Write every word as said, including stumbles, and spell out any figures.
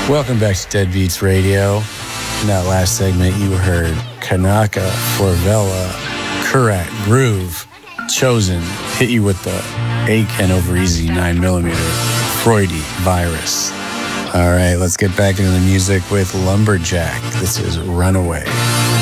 Welcome back to Dead Beats Radio. In that last segment, you heard Kanaka, Forvella, Kurat, Groove, Chosen, hit you with the A-Ken over Easy nine millimeter, Freudy, Virus. All right, let's get back into the music with Lumberjack. This is Runaway.